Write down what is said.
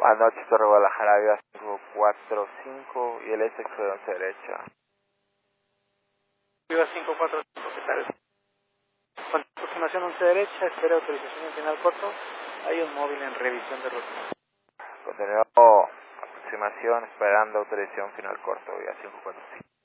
Buenas noches, Torre Guadalajara, Viva 545 y el sexo de 11 derecha. Viva 545, ¿qué tal? Con aproximación 11 derecha, espera autorización en final corto. Hay un móvil en revisión de ruta. Contenido aproximación, esperando autorización final corto, Viva 545.